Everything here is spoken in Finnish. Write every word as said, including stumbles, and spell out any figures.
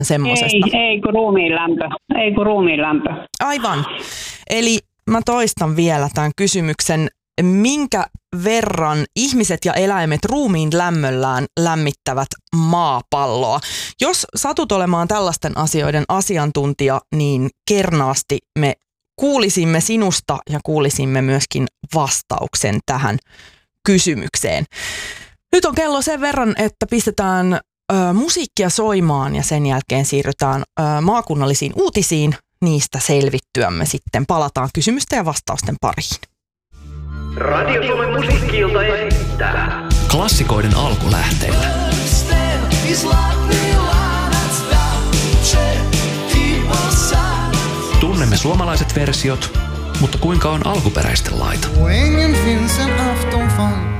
semmosesta? Ei, ei kun ruumiin lämpö. Ei kun ruumiin lämpö. Aivan. Eli mä toistan vielä tämän kysymyksen. Minkä verran ihmiset ja eläimet ruumiin lämmöllään lämmittävät maapalloa? Jos satut olemaan tällaisten asioiden asiantuntija, niin kernaasti me kuulisimme sinusta ja kuulisimme myöskin vastauksen tähän kysymykseen. Nyt on kello sen verran, että pistetään ö, musiikkia soimaan ja sen jälkeen siirrytään ö, maakunnallisiin uutisiin. Niistä selvittyämme sitten palataan kysymysten ja vastausten pariin. Radio Suomen musiikki-ilta esittää klassikoiden alkulähteillä. Tunnemme suomalaiset versiot, mutta kuinka on alkuperäisten laita?